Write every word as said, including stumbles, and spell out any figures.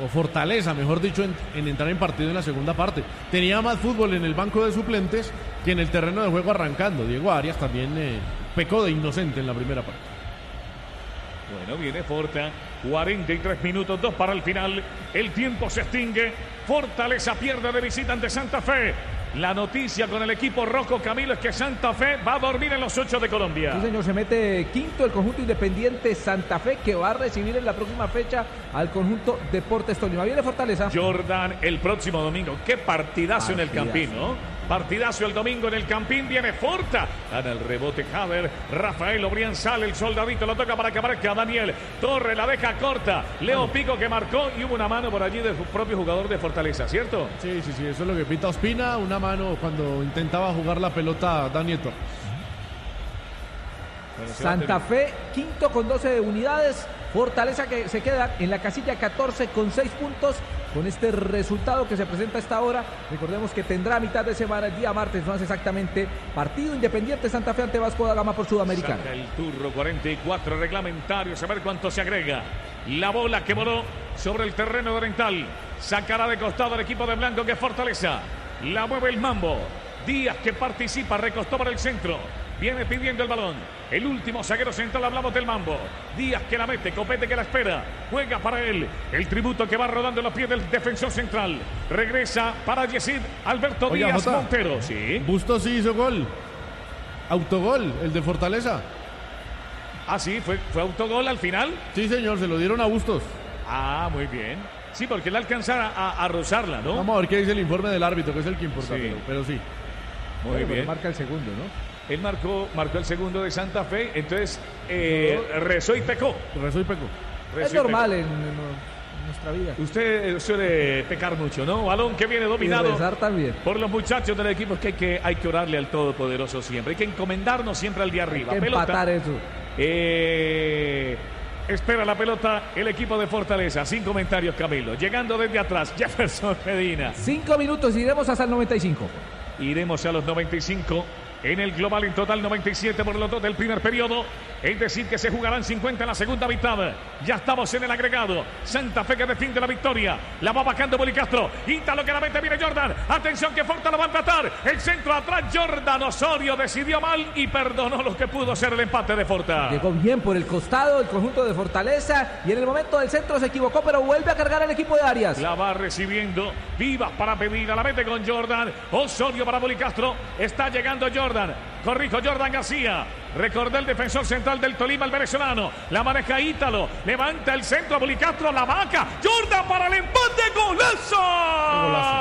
o fortaleza, mejor dicho, en, en entrar en partido en la segunda parte. Tenía más fútbol en el banco de suplentes que en el terreno de juego arrancando. Diego Arias también eh, pecó de inocente en la primera parte. Bueno, viene Forta, cuarenta y tres minutos, dos para el final. El tiempo se extingue. Fortaleza pierde de visita ante Santa Fe. La noticia con el equipo rojo, Camilo, es que Santa Fe va a dormir en los ocho de Colombia. Sí, señor, se mete quinto el conjunto Independiente Santa Fe, que va a recibir en la próxima fecha al conjunto Deportes Tolima. Viene Fortaleza. Jordan el próximo domingo. Qué partidazo, partidazo. en el Campín, ¿no? Partidazo el domingo en el Campín. Viene Forta. Gana el rebote Jader. Rafael Obrián sale. El soldadito lo toca para que aparezca Daniel Torre. La deja corta. Leo Pico que marcó. Y hubo una mano por allí del propio jugador de Fortaleza, ¿cierto? Sí, sí, sí. Eso es lo que pita Ospina. Una mano cuando intentaba jugar la pelota Daniel Torre. Bueno, Santa Fe, quinto con doce unidades. Fortaleza que se queda en la casilla catorce con seis puntos. Con este resultado que se presenta a esta hora, recordemos que tendrá a mitad de semana, el día martes, más exactamente, partido Independiente Santa Fe ante Vasco da Gama por Sudamericana. Saca el turro, cuarenta y cuatro reglamentarios, a ver cuánto se agrega. La bola que voló sobre el terreno de Oriental. Sacará de costado el equipo de Blanco, que es Fortaleza. La mueve el Mambo. Díaz que participa, recostó por el centro. Viene pidiendo el balón. El último zaguero central, hablamos del Mambo. Díaz que la mete, Copete que la espera. Juega para él. El tributo que va rodando en los pies del defensor central. Regresa para Yesid Alberto Oiga, Díaz Jota, Montero. Sí. Bustos sí hizo gol. Autogol, el de Fortaleza. Ah, sí, fue, fue autogol al final. Sí, señor, se lo dieron a Bustos. Ah, muy bien. Sí, porque le alcanzara a, a rozarla, ¿no? Vamos a ver qué dice el informe del árbitro, que es el que importa, sí. pero, pero sí. Muy bueno, bien. Marca el segundo, ¿no? Él marcó, marcó el segundo de Santa Fe, entonces eh, rezó y pecó. Rezó y pecó. Rezó es y normal pecó. En, en nuestra vida. Usted suele pecar mucho, ¿no? Balón que viene dominado y rezar también. Por los muchachos del equipo. Es que hay, que hay que orarle al Todopoderoso siempre. Hay que encomendarnos siempre al día arriba. Hay que pelota, empatar eso. Eh, espera la pelota el equipo de Fortaleza. Sin comentarios, Camilo. Llegando desde atrás, Jefferson Medina. Cinco minutos, iremos hasta el noventa y cinco. Iremos a los noventa y cinco. En el global en total noventa y siete por los dos del primer periodo. Es decir que se jugarán cincuenta en la segunda mitad. Ya estamos en el agregado. Santa Fe que defiende la victoria. La va bajando Bolicastro. Ítalo que la mete, viene Jordan. Atención que Forta lo va a empatar. El centro atrás, Jordan Osorio decidió mal y perdonó lo que pudo ser el empate de Forta. Llegó bien por el costado el conjunto de Fortaleza. Y en el momento del centro se equivocó, pero vuelve a cargar el equipo de Arias. La va recibiendo. Vivas para pedir. La mete con Jordan. Osorio para Bolicastro. Está llegando Jordan. Corrijo, Jordan García. Recordé el defensor central del Tolima, el venezolano. La maneja Ítalo. Levanta el centro a Bolicastro. La vaca. Jordan para el empate.